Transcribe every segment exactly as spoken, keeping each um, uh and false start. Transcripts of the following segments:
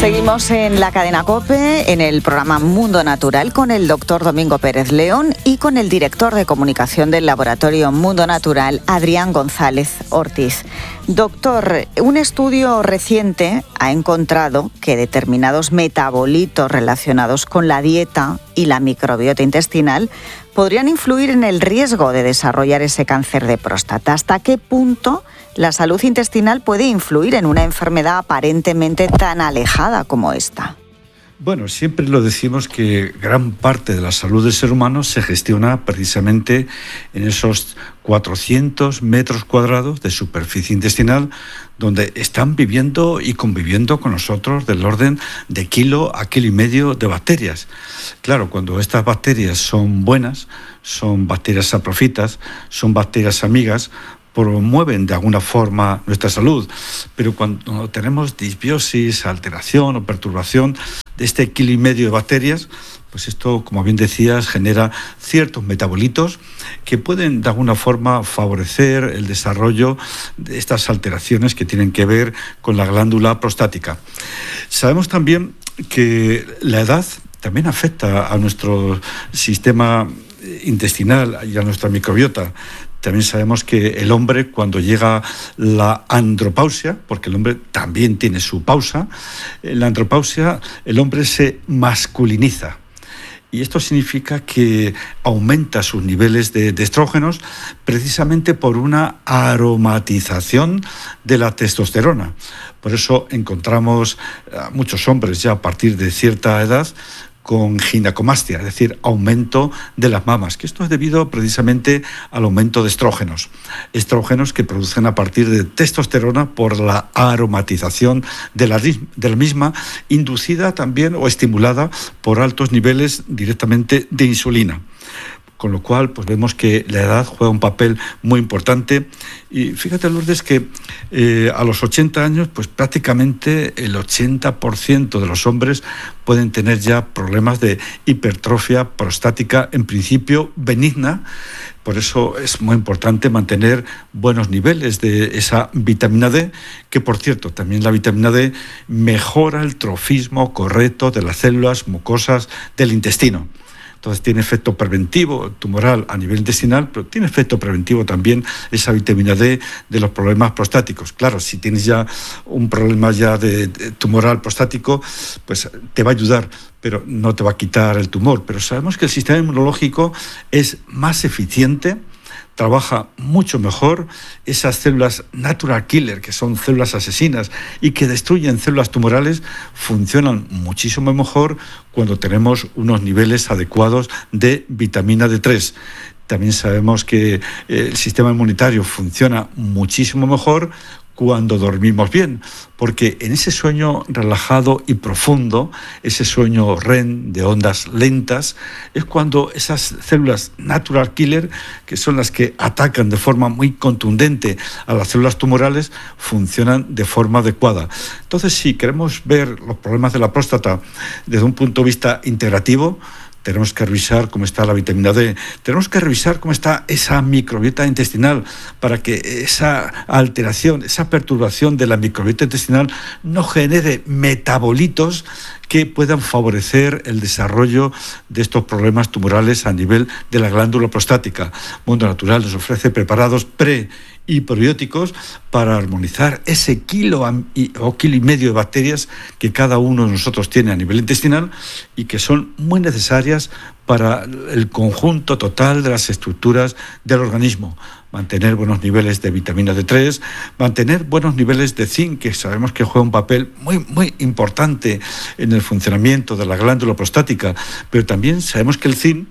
Seguimos en la cadena COPE, en el programa Mundo Natural, con el doctor Domingo Pérez León y con el director de comunicación del laboratorio Mundo Natural, Adrián González Ortiz. Doctor, un estudio reciente ha encontrado que determinados metabolitos relacionados con la dieta y la microbiota intestinal podrían influir en el riesgo de desarrollar ese cáncer de próstata. ¿Hasta qué punto la salud intestinal puede influir en una enfermedad aparentemente tan alejada como esta? Bueno, siempre lo decimos que gran parte de la salud del ser humano se gestiona precisamente en esos cuatrocientos metros cuadrados de superficie intestinal donde están viviendo y conviviendo con nosotros del orden de kilo a kilo y medio de bacterias. Claro, cuando estas bacterias son buenas, son bacterias saprofitas, son bacterias amigas, promueven de alguna forma nuestra salud, pero cuando tenemos disbiosis, alteración o perturbación de este kilo y medio de bacterias, pues esto, como bien decías, genera ciertos metabolitos que pueden de alguna forma favorecer el desarrollo de estas alteraciones que tienen que ver con la glándula prostática. Sabemos también que la edad también afecta a nuestro sistema intestinal y a nuestra microbiota. También sabemos que el hombre, cuando llega la andropausia, porque el hombre también tiene su pausa, en la andropausia el hombre se masculiniza. Y esto significa que aumenta sus niveles de, de estrógenos precisamente por una aromatización de la testosterona. Por eso encontramos a muchos hombres ya a partir de cierta edad con ginecomastia, es decir, aumento de las mamas, que esto es debido precisamente al aumento de estrógenos, estrógenos que producen a partir de testosterona por la aromatización de la, de la misma, inducida también o estimulada por altos niveles directamente de insulina. Con lo cual, pues vemos que la edad juega un papel muy importante. Y fíjate, Lourdes, que eh, a los ochenta años, pues prácticamente el ochenta por ciento de los hombres pueden tener ya problemas de hipertrofia prostática, en principio benigna. Por eso es muy importante mantener buenos niveles de esa vitamina D, que por cierto, también la vitamina D mejora el trofismo correcto de las células mucosas del intestino. Entonces tiene efecto preventivo tumoral a nivel intestinal, pero tiene efecto preventivo también esa vitamina D de los problemas prostáticos. Claro, si tienes ya un problema ya de, de tumoral prostático, pues te va a ayudar, pero no te va a quitar el tumor. Pero sabemos que el sistema inmunológico es más eficiente, trabaja mucho mejor, esas células natural killer, que son células asesinas y que destruyen células tumorales, funcionan muchísimo mejor cuando tenemos unos niveles adecuados de vitamina D tres. También sabemos que el sistema inmunitario funciona muchísimo mejor cuando dormimos bien, porque en ese sueño relajado y profundo, ese sueño R E M de ondas lentas, es cuando esas células natural killer, que son las que atacan de forma muy contundente a las células tumorales, funcionan de forma adecuada. Entonces, si queremos ver los problemas de la próstata desde un punto de vista integrativo, tenemos que revisar cómo está la vitamina D, tenemos que revisar cómo está esa microbiota intestinal para que esa alteración, esa perturbación de la microbiota intestinal no genere metabolitos que puedan favorecer el desarrollo de estos problemas tumorales a nivel de la glándula prostática. Mundo Natural nos ofrece preparados pre y probióticos para armonizar ese kilo o kilo y medio de bacterias que cada uno de nosotros tiene a nivel intestinal y que son muy necesarias para el conjunto total de las estructuras del organismo. Mantener buenos niveles de vitamina D tres, mantener buenos niveles de zinc, que sabemos que juega un papel muy, muy importante en el funcionamiento de la glándula prostática, pero también sabemos que el zinc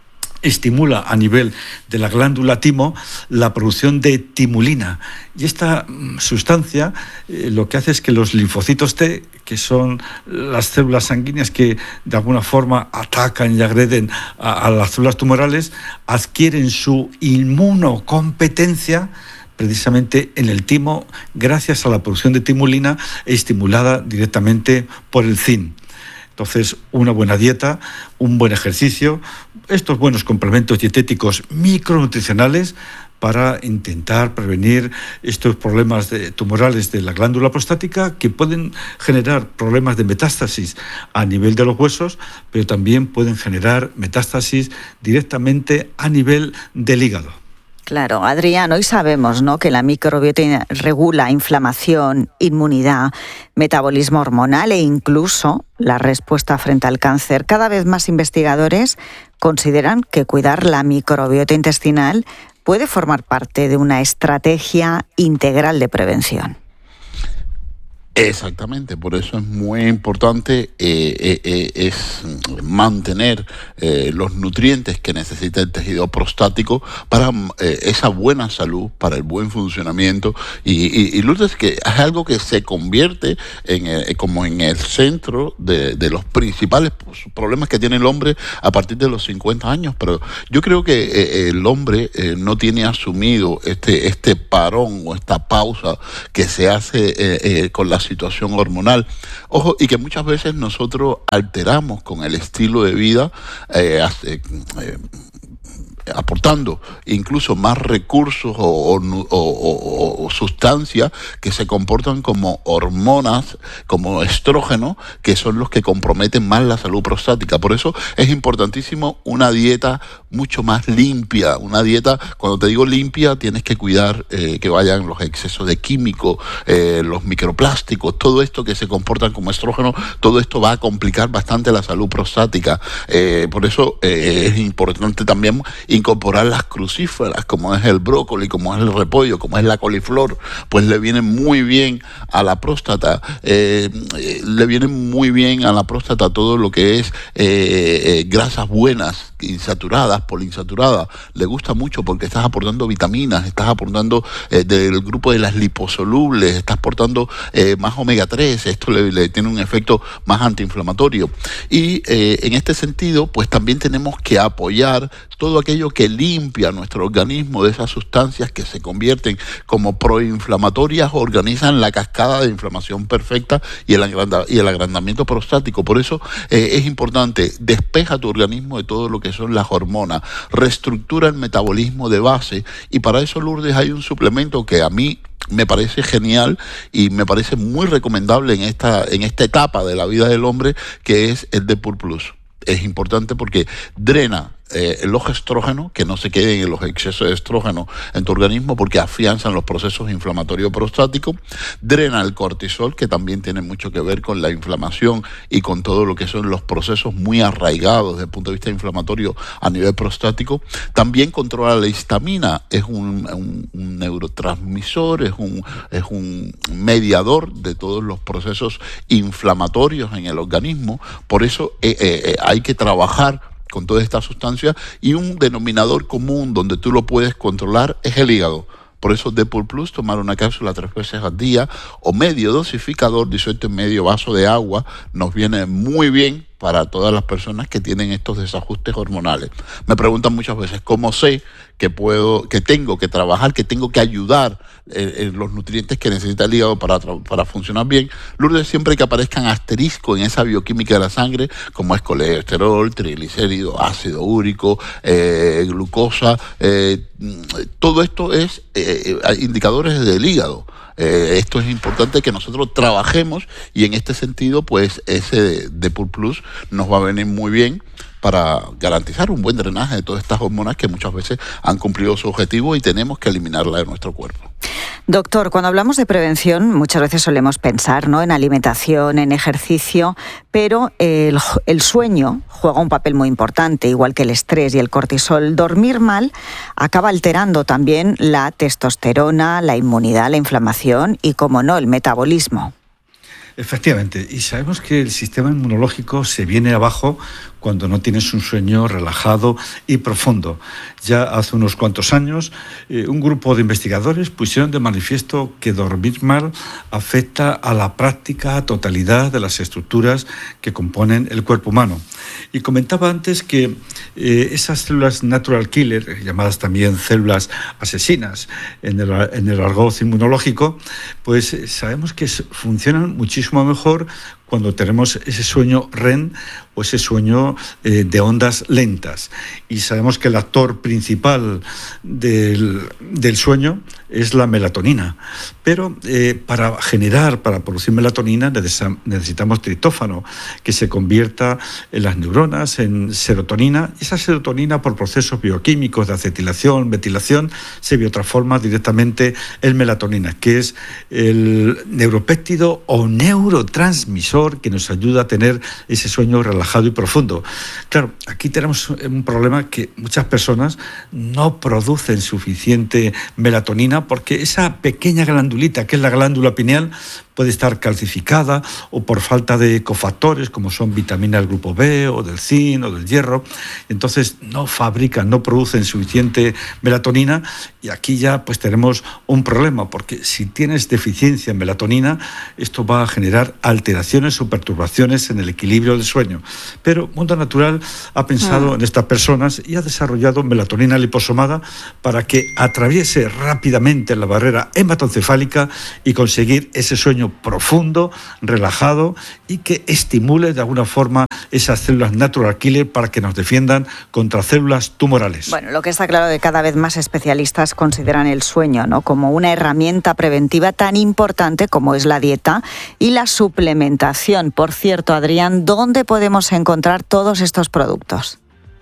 estimula a nivel de la glándula timo la producción de timulina. Y esta sustancia eh, lo que hace es que los linfocitos T, que son las células sanguíneas que de alguna forma atacan y agreden a, a las células tumorales, adquieren su inmunocompetencia precisamente en el timo gracias a la producción de timulina estimulada directamente por el zinc. Entonces, una buena dieta, un buen ejercicio, estos buenos complementos dietéticos micronutricionales para intentar prevenir estos problemas de, tumorales de la glándula prostática, que pueden generar problemas de metástasis a nivel de los huesos, pero también pueden generar metástasis directamente a nivel del hígado. Claro, Adrián, hoy sabemos, ¿no?, que la microbiota regula inflamación, inmunidad, metabolismo hormonal e incluso la respuesta frente al cáncer. Cada vez más investigadores consideran que cuidar la microbiota intestinal puede formar parte de una estrategia integral de prevención. Exactamente, por eso es muy importante eh, eh, es mantener eh, los nutrientes que necesita el tejido prostático para eh, esa buena salud, para el buen funcionamiento y, y, y Lourdes, que es algo que se convierte en eh, como en el centro de, de los principales problemas que tiene el hombre a partir de los cincuenta años, pero yo creo que eh, el hombre eh, no tiene asumido este, este parón o esta pausa que se hace eh, eh, con la situación hormonal. Ojo, y que muchas veces nosotros alteramos con el estilo de vida, eh, eh, eh, aportando incluso más recursos o, o, o, o sustancias que se comportan como hormonas, como estrógenos, que son los que comprometen más la salud prostática. Por eso es importantísimo una dieta mucho más limpia, una dieta, cuando te digo limpia, tienes que cuidar eh, que vayan los excesos de químicos, eh, los microplásticos, todo esto que se comportan como estrógenos, todo esto va a complicar bastante la salud prostática. Eh, por eso eh, es importante también incorporar las crucíferas, como es el brócoli, como es el repollo, como es la coliflor, pues le viene muy bien a la próstata, eh, le viene muy bien a la próstata todo lo que es eh, eh, grasas buenas, insaturadas, poliinsaturadas, le gusta mucho porque estás aportando vitaminas, estás aportando eh, del grupo de las liposolubles, estás aportando eh, más omega tres, esto le, le tiene un efecto más antiinflamatorio. Y eh, en este sentido, pues también tenemos que apoyar todo aquello que limpia nuestro organismo de esas sustancias que se convierten como proinflamatorias o organizan la cascada de inflamación perfecta y el, agranda, y el agrandamiento prostático. Por eso eh, es importante, despeja tu organismo de todo lo que son las hormonas, reestructura el metabolismo de base, y para eso, Lourdes, hay un suplemento que a mí me parece genial y me parece muy recomendable en esta, en esta etapa de la vida del hombre, que es el Depur Plus. Es importante porque drena Eh, los estrógenos, que no se queden en los excesos de estrógeno en tu organismo, porque afianzan los procesos inflamatorios prostáticos, drena el cortisol, que también tiene mucho que ver con la inflamación y con todo lo que son los procesos muy arraigados desde el punto de vista inflamatorio a nivel prostático, también controla la histamina, es un, un, un neurotransmisor, es un, es un mediador de todos los procesos inflamatorios en el organismo. Por eso eh, eh, hay que trabajar con toda esta sustancia, y un denominador común donde tú lo puedes controlar es el hígado. Por eso Depur Plus, tomar una cápsula tres veces al día o medio dosificador disuelto en medio vaso de agua, nos viene muy bien para todas las personas que tienen estos desajustes hormonales. Me preguntan muchas veces cómo sé que puedo, que tengo que trabajar, que tengo que ayudar en, en los nutrientes que necesita el hígado para, para funcionar bien. Lourdes, siempre que aparezcan asterisco en esa bioquímica de la sangre, como es colesterol, triglicéridos, ácido úrico, eh, glucosa, eh, todo esto es eh, indicadores del hígado. Eh, esto es importante que nosotros trabajemos, y en este sentido, pues ese Depur Plus nos va a venir muy bien para garantizar un buen drenaje de todas estas hormonas que muchas veces han cumplido su objetivo y tenemos que eliminarla de nuestro cuerpo. Doctor, cuando hablamos de prevención, muchas veces solemos pensar, ¿no?, en alimentación, en ejercicio, pero el, el sueño juega un papel muy importante, igual que el estrés y el cortisol. Dormir mal acaba alterando también la testosterona, la inmunidad, la inflamación y, como no, el metabolismo. Efectivamente, y sabemos que el sistema inmunológico se viene abajo cuando no tienes un sueño relajado y profundo. Ya hace unos cuantos años, eh, un grupo de investigadores pusieron de manifiesto que dormir mal afecta a la práctica totalidad de las estructuras que componen el cuerpo humano. Y comentaba antes que eh, esas células natural killer, llamadas también células asesinas en el, en el argot inmunológico, pues sabemos que funcionan muchísimo mejor cuando tenemos ese sueño R E M o ese sueño eh, de ondas lentas. Y sabemos que el actor principal del, del sueño es la melatonina. Pero eh, para generar, para producir melatonina necesitamos triptófano, que se convierta en las neuronas en serotonina. Y esa serotonina, por procesos bioquímicos de acetilación, metilación, se biotransforma directamente en melatonina, que es el neuropéptido o neurotransmisor que nos ayuda a tener ese sueño relajado y profundo. Claro, aquí tenemos un problema, que muchas personas no producen suficiente melatonina porque esa pequeña glandulita, que es la glándula pineal, puede estar calcificada o por falta de cofactores como son vitaminas del grupo B o del zinc o del hierro. Entonces no fabrican, no producen suficiente melatonina, y aquí ya pues tenemos un problema, porque si tienes deficiencia en melatonina, esto va a generar alteraciones o perturbaciones en el equilibrio del sueño. Pero Mundo Natural ha pensado ah. en estas personas y ha desarrollado melatonina liposomada para que atraviese rápidamente la barrera hematoencefálica y conseguir ese sueño profundo, relajado, y que estimule de alguna forma esas células natural killer para que nos defiendan contra células tumorales. Bueno, lo que está claro es que cada vez más especialistas consideran el sueño, ¿no?, como una herramienta preventiva tan importante como es la dieta y la suplementación. Por cierto, Adrián, ¿dónde podemos encontrar todos estos productos?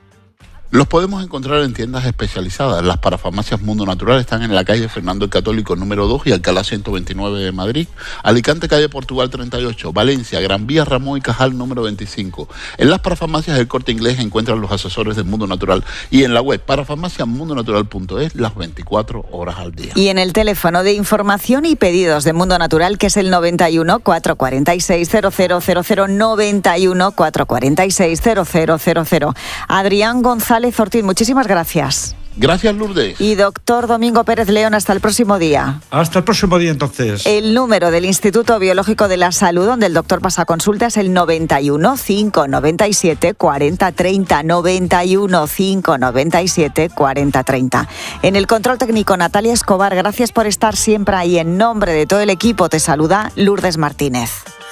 Los podemos encontrar en tiendas especializadas. Las parafarmacias Mundo Natural están en la calle Fernando el Católico número dos y Alcalá ciento veintinueve de Madrid, Alicante calle Portugal treinta y ocho, Valencia, Gran Vía Ramón y Cajal número veinticinco. En las parafarmacias del Corte Inglés encuentran los asesores de Mundo Natural, y en la web parafarmacia mundo natural punto es las veinticuatro horas al día. Y en el teléfono de información y pedidos de Mundo Natural, que es el noventa y uno, cuatrocientos cuarenta y seis, cero cero cero cero, noventa y uno, cuatrocientos cuarenta y seis, cero cero cero cero. Adrián González Ortiz, muchísimas gracias. Gracias, Lourdes. Y doctor Domingo Pérez León, hasta el próximo día. Hasta el próximo día, entonces. El número del Instituto Biológico de la Salud, donde el doctor pasa consulta, es el noventa y uno, cinco noventa y siete, cuarenta treinta, noventa y uno, cinco noventa y siete, cuarenta treinta. En el control técnico, Natalia Escobar, gracias por estar siempre ahí. En nombre de todo el equipo te saluda Lourdes Martínez.